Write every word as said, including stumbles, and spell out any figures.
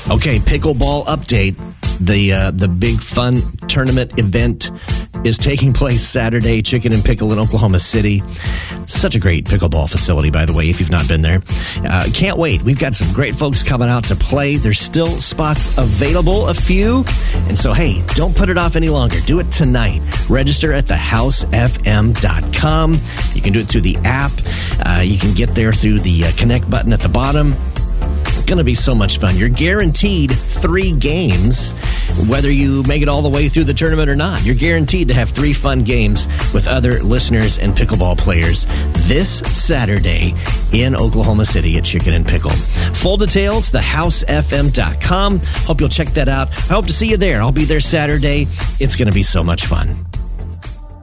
Okay, pickleball update. The uh, the big fun tournament event is taking place Saturday, Chicken and Pickle in Oklahoma City. Such a great pickleball facility, by the way, if you've not been there. Uh, can't wait. We've got some great folks coming out to play. There's still spots available, a few. And so, hey, don't put it off any longer. Do it tonight. Register at the house f m dot com. You can do it through the app. Uh, you can get there through the uh, connect button at the bottom. Going to be so much fun. You're guaranteed three games, whether you make it all the way through the tournament or not. You're guaranteed to have three fun games with other listeners and pickleball players this Saturday in Oklahoma City at Chicken and Pickle. Full details, the house f m dot com. Hope you'll check that out. I hope to see you there. I'll be there Saturday. It's going to be so much fun.